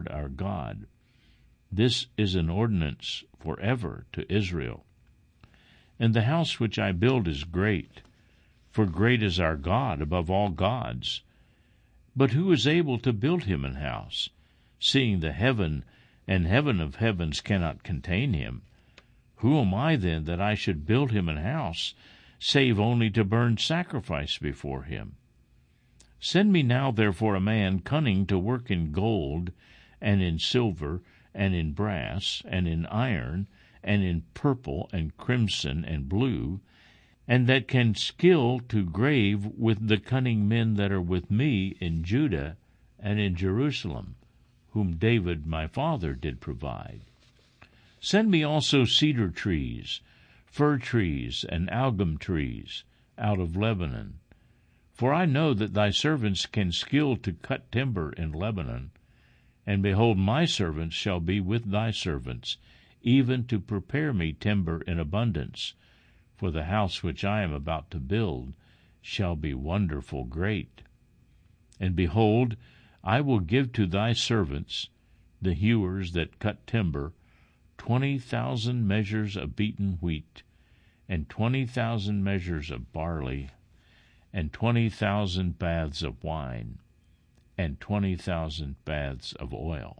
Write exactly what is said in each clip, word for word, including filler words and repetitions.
Lord our God. This is an ordinance forever to Israel. And the house which I build is great, for great is our God above all gods. But who is able to build him an house, seeing the heaven and heaven of heavens cannot contain him? Who am I then that I should build him an house, save only to burn sacrifice before him? Send me now therefore a man cunning to work in gold, and in silver, and in brass, and in iron, and in purple, and crimson, and blue, and that can skill to grave with the cunning men that are with me in Judah and in Jerusalem, whom David my father did provide. Send me also cedar trees, fir trees, and algum trees out of Lebanon. For I know that thy servants can skill to cut timber in Lebanon. And behold, my servants shall be with thy servants, even to prepare me timber in abundance. For the house which I am about to build shall be wonderful great. And behold, I will give to thy servants, the hewers that cut timber, twenty thousand measures of beaten wheat, and twenty thousand measures of barley, and twenty thousand baths of wine, and twenty thousand baths of oil.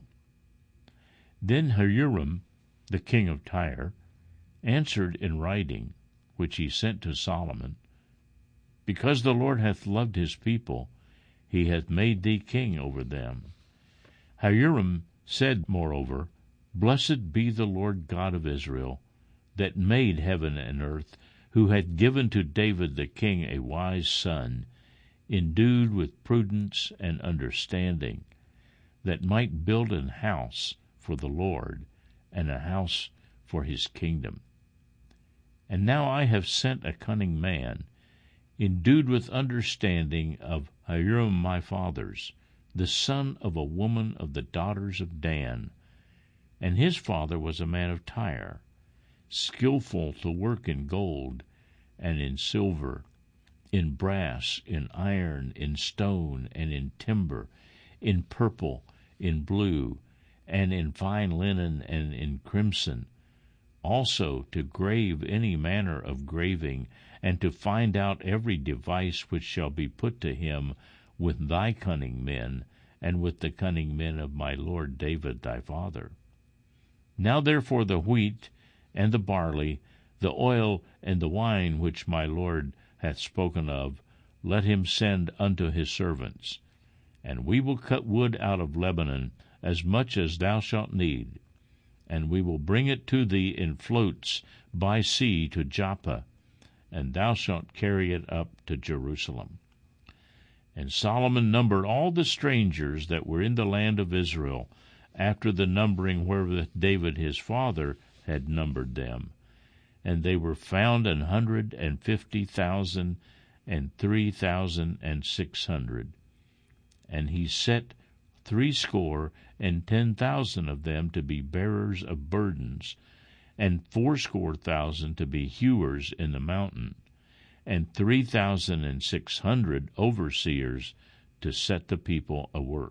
Then Hiram, the king of Tyre, answered in writing, which he sent to Solomon, Because the Lord hath loved his people, he hath made thee king over them. Hiram said, moreover, Blessed be the Lord God of Israel, that made heaven and earth, who hath given to David the king a wise son, endued with prudence and understanding, that might build an house for the Lord, and a house for his kingdom. And now I have sent a cunning man, endued with understanding of Hiram my father's, the son of a woman of the daughters of Dan. And his father was a man of Tyre, skillful to work in gold, and in silver, in brass, in iron, in stone, and in timber, in purple, in blue, and in fine linen, and in crimson, also to grave any manner of graving, and to find out every device which shall be put to him with thy cunning men, and with the cunning men of my lord David thy father. Now therefore the wheat, and the barley, the oil, and the wine which my lord hath spoken of, let him send unto his servants. And we will cut wood out of Lebanon, as much as thou shalt need, and we will bring it to thee in floats by sea to Joppa, and thou shalt carry it up to Jerusalem. And Solomon numbered all the strangers that were in the land of Israel, after the numbering wherewith David his father had numbered them. And they were found an hundred and fifty thousand and three thousand and six hundred. And he set threescore and ten thousand of them to be bearers of burdens, and fourscore thousand to be hewers in the mountain, and three thousand and six hundred overseers to set the people a work.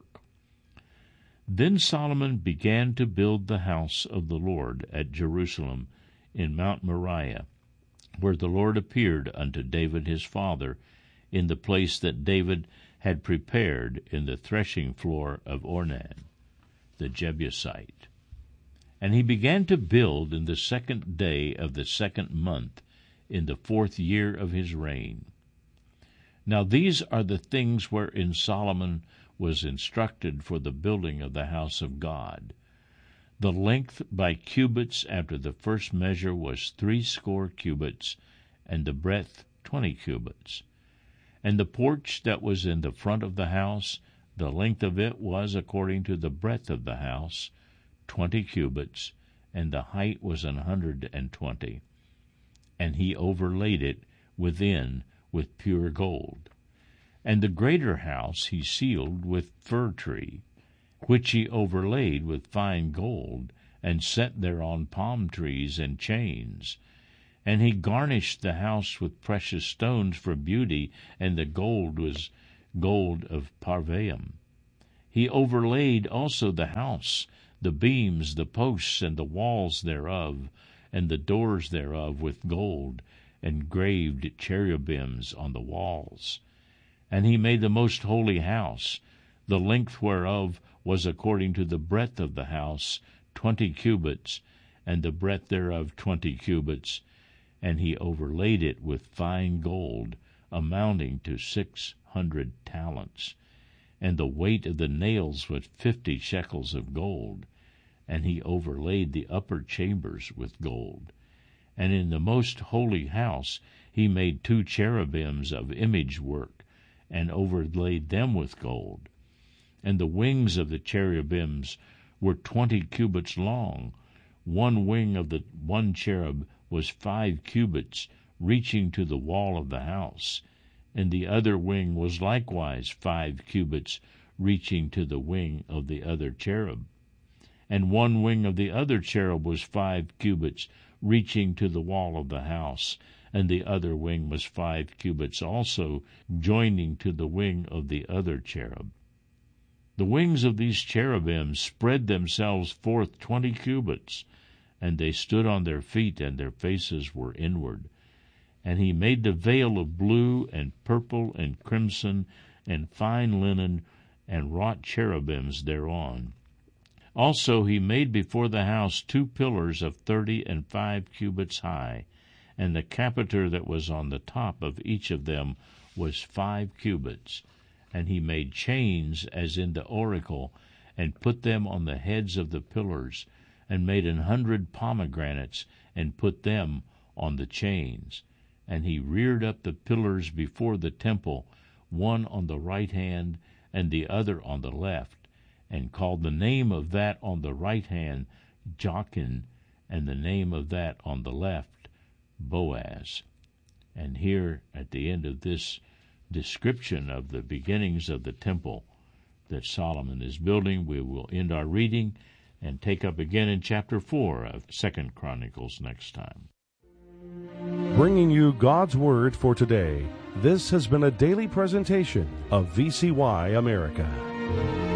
Then Solomon began to build the house of the Lord at Jerusalem in Mount Moriah, where the Lord appeared unto David his father, in the place that David had prepared in the threshing floor of Ornan, the Jebusite. And he began to build in the second day of the second month, in the fourth year of his reign. Now these are the things wherein Solomon was instructed for the building of the house of God. The length by cubits after the first measure was threescore cubits, and the breadth twenty cubits. And the porch that was in the front of the house, the length of it was according to the breadth of the house, twenty cubits, and the height was an hundred and twenty. And he overlaid it within with pure gold. And the greater house he sealed with fir tree, which he overlaid with fine gold, and set thereon palm trees and chains. And he garnished the house with precious stones for beauty, and the gold was gold of Parvaim. He overlaid also the house, the beams, the posts, and the walls thereof, and the doors thereof with gold, and graved cherubims on the walls. And he made the most holy house, the length whereof was according to the breadth of the house, twenty cubits, and the breadth thereof twenty cubits, and he overlaid it with fine gold, amounting to six hundred talents. And the weight of the nails was fifty shekels of gold, and he overlaid the upper chambers with gold. And in the most holy house he made two cherubims of image work, and overlaid them with gold. And the wings of the cherubims were twenty cubits long. One wing of the one cherub was five cubits, reaching to the wall of the house, and the other wing was likewise five cubits, reaching to the wing of the other cherub. And one wing of the other cherub was five cubits, reaching to the wall of the house, and the other wing was five cubits also, joining to the wing of the other cherub. The wings of these cherubims spread themselves forth twenty cubits, and they stood on their feet, and their faces were inward. And he made the veil of blue and purple and crimson and fine linen, and wrought cherubims thereon. Also he made before the house two pillars of thirty and five cubits high, and the capiter that was on the top of each of them was five cubits. And he made chains as in the oracle, and put them on the heads of the pillars, and made an hundred pomegranates, and put them on the chains. And he reared up the pillars before the temple, one on the right hand, and the other on the left, and called the name of that on the right hand Jachin, and the name of that on the left Boaz. And here, at the end of this description of the beginnings of the temple that Solomon is building, we will end our reading and take up again in chapter four of Second Chronicles next time. Bringing you God's Word for today, this has been a daily presentation of V C Y America.